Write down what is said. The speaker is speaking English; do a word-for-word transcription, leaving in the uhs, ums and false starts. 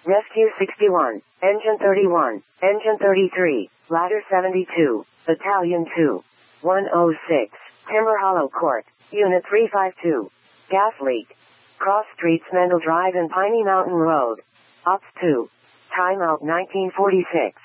Rescue sixty-one, Engine thirty-one, Engine thirty-three, Ladder seventy-two, Battalion two, one oh six, Timber Hollow Court, Unit three five two. Gas leak. Cross Streets Mendel Drive and Piney Mountain Road. Ops two. Timeout nineteen forty-six.